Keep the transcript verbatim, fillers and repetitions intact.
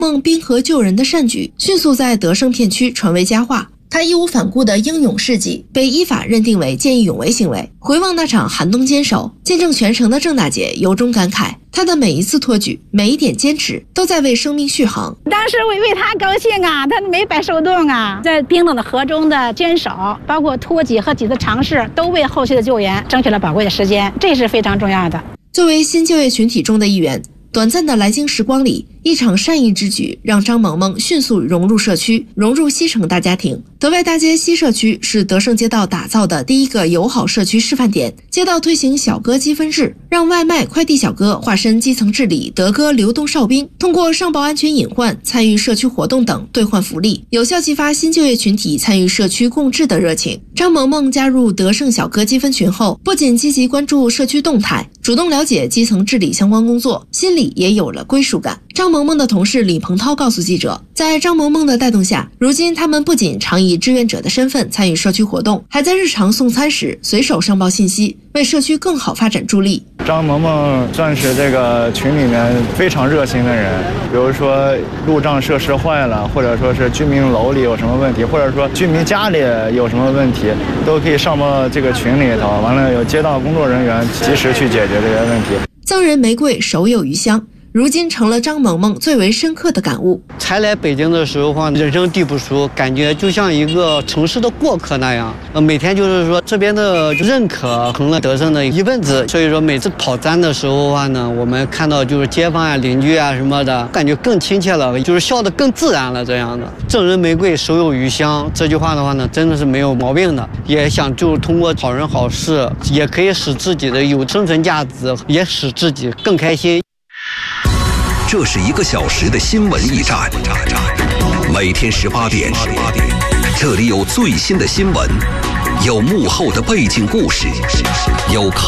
梦冰河救人的善举迅速在德胜片区传为佳话。他义无反顾的英勇事迹被依法认定为见义勇为行为。回望那场寒冬坚守、见证全程的郑大姐由衷感慨，她的每一次托举、每一点坚持，都在为生命续航。 当时为为她高兴啊，她没白受冻啊，在冰冷的河中的坚守，包括托举和几次尝试，都为后续的救援争取了宝贵的时间，这是非常重要的。 作为新就业群体中的一员，短暂的来京时光里，一场善意之举让张萌萌迅速融入社区，融入西城大家庭。德外大街西社区是德胜街道打造的第一个友好社区示范点，街道推行小哥积分制，让外卖快递小哥化身基层治理德哥流动哨兵，通过上报安全隐患、参与社区活动等兑换福利，有效激发新就业群体参与社区共治的热情。张萌萌加入德胜小哥积分群后，不仅积极关注社区动态，主动了解基层治理相关工作，心里也有了归属感。张萌萌的同事李鹏涛告诉记者，在张萌萌的带动下，如今他们不仅常以志愿者的身份参与社区活动，还在日常送餐时随手上报信息，为社区更好发展助力。 张萌萌算是这个群里面非常热心的人，比如说路障设施坏了，或者说是居民楼里有什么问题，或者说居民家里有什么问题，都可以上报这个群里头，完了有街道工作人员及时去解决这些问题。 赠人玫瑰，手有余香，如今成了张萌萌最为深刻的感悟。 才来北京的时候话，人生地不熟，感觉就像一个城市的过客那样。呃，每天就是说这边的认可成了德胜的一份子，所以说每次跑餐的时候话呢，我们看到就是街坊啊、邻居啊什么的，感觉更亲切了，就是笑得更自然了这样的。赠人玫瑰，手有余香，这句话的话呢，真的是没有毛病的。也想就是通过好人好事，也可以使自己的有生存价值，也使自己更开心。 这是一个小时的新闻驿站，每天十八点，这里有最新的新闻，有幕后的背景故事，有